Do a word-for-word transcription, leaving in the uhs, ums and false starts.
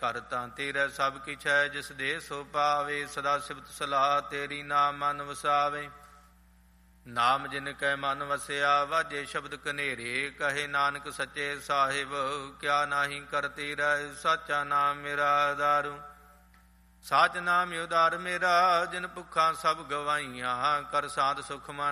ਘਰ ਤਾਂ ਤੇਰਾ ਸਭ ਕਿਛ ਹੈ, ਜਿਸ ਦੇ ਸੋ ਪਾਵੇ। ਸਦਾ ਸਿਫਤ ਸਲਾਹ ਤੇਰੀ ਨਾਮ ਮਨ ਵਸਾਵੇ। ਨਾਮ ਜਿਨ ਕੈ ਮਨ ਵਸਿਆ, ਵਾਜੇ ਸ਼ਬਦ ਕਨੇਰੇ। ਕਹੇ ਨਾਨਕ ਸੱਚੇ ਸਾਹਿਬ, ਕਿਆ ਨਾਹੀ ਕਰ ਤੇਰਾ। ਸਾਚਾ ਨਾਮ ਮੇਰਾ ਆਧਾਰੂ, ਸਾਚ ਨਾਮ ਉਦਾਰ ਮੇਰਾ। ਜਿਨ ਭੁੱਖਾਂ ਸਭ ਗਵਾਈਆਂ, ਕਰ ਸਾਧ ਸੁਖ ਮਨ